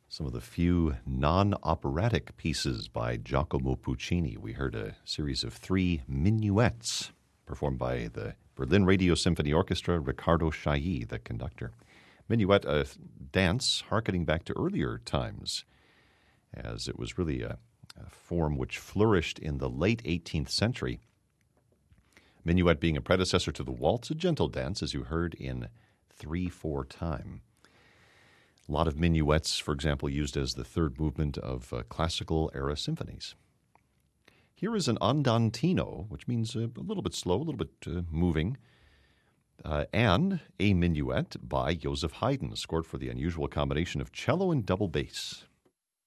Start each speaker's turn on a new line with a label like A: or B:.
A: Some of the few non-operatic pieces by Giacomo Puccini. We heard a series of 3 minuets performed by the Berlin Radio Symphony Orchestra, Riccardo Chailly, the conductor. Minuet, a dance harkening back to earlier times, as it was really a form which flourished in the late 18th century. Minuet being a predecessor to the waltz, a gentle dance, as you heard, in 3/4 time. A lot of minuets, for example, used as the third movement of classical-era symphonies. Here is an andantino, which means a little bit slow, a little bit moving, and a minuet by Joseph Haydn, scored for the unusual combination of cello and double bass.